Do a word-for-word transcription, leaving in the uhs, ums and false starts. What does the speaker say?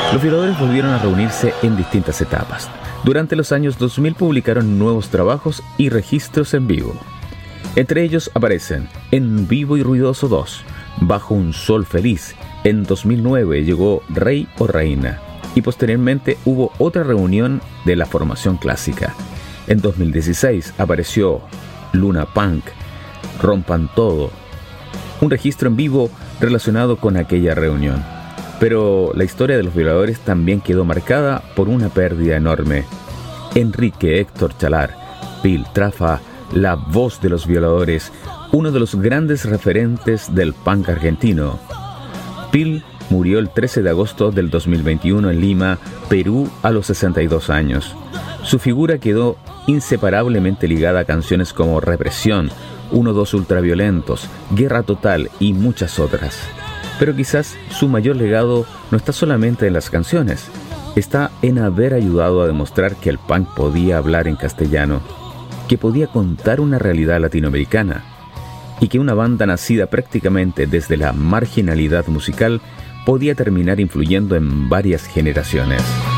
Los Violadores volvieron a reunirse en distintas etapas. Durante los años dos mil publicaron nuevos trabajos y registros en vivo. Entre ellos aparecen En Vivo y Ruidoso dos, Bajo un Sol Feliz. En dos mil nueve llegó Rey o Reina y posteriormente hubo otra reunión de la formación clásica. En dos mil dieciséis apareció Luna Punk, Rompan Todo, un registro en vivo relacionado con aquella reunión. Pero la historia de los Violadores también quedó marcada por una pérdida enorme. Enrique Héctor Chalar, Pil Trafa, la voz de los Violadores, uno de los grandes referentes del punk argentino. Pil murió el trece de agosto del dos mil veintiuno en Lima, Perú, a los sesenta y dos años. Su figura quedó inseparablemente ligada a canciones como Represión, uno dos Ultraviolentos, Guerra Total y muchas otras. Pero quizás su mayor legado no está solamente en las canciones, está en haber ayudado a demostrar que el punk podía hablar en castellano, que podía contar una realidad latinoamericana y que una banda nacida prácticamente desde la marginalidad musical podía terminar influyendo en varias generaciones.